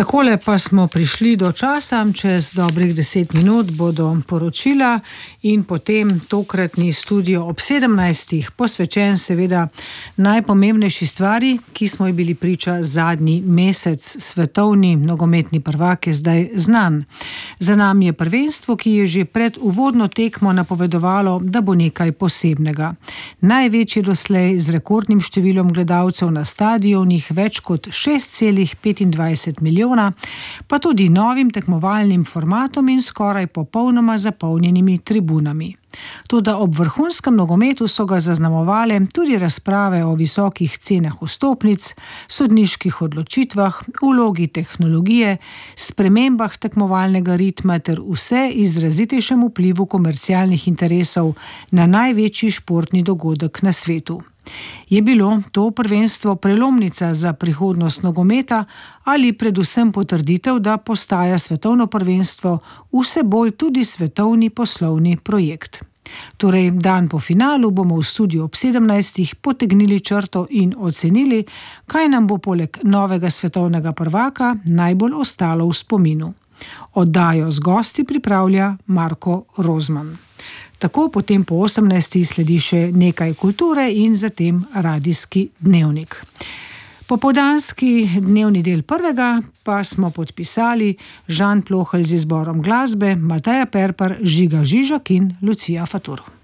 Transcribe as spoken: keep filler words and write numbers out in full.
Takole pa smo prišli do časa, čez dobrih deset minut bodo poročila in potem tokratni studio ob sedemnajstih, posvečen seveda najpomembnejši stvari, ki smo ji bili priča zadnji mesec. Svetovni nogometni prvak je zdaj znan. Za nami je prvenstvo, ki je že pred uvodno tekmo napovedovalo, da bo nekaj posebnega. Največji doslej z rekordnim številom gledalcev na stadionih, več kot šest celih petindvajset milijona, pa tudi novim tekmovalnim formatom in skoraj popolnoma zapolnjenimi tribunami. Toda ob vrhunskem nogometu so ga zaznamovale tudi razprave o visokih cenah vstopnic, sodniških odločitvah, vlogi tehnologije, spremembah tekmovalnega ritma ter vse izrazitejšem vplivu komercialnih interesov na največji športni dogodek na svetu. Je bilo to prvenstvo prelomnica za prihodnost nogometa ali predvsem potrditev, da postaja svetovno prvenstvo vse bolj tudi svetovni poslovni projekt? Torej, dan po finalu bomo v studiu ob sedemnajstih potegnili črto in ocenili, kaj nam bo poleg novega svetovnega prvaka najbolj ostalo v spominu. Oddajo z gosti pripravlja Marko Rozman. Tako potem po osemnajstih sledi še nekaj kulture in zatem radijski dnevnik. Popoldanski dnevni del prvega pa smo podpisali Žan Plohelj z izborom glasbe, Mateja Perpar, Žiga Žižek in Lucija Faturo.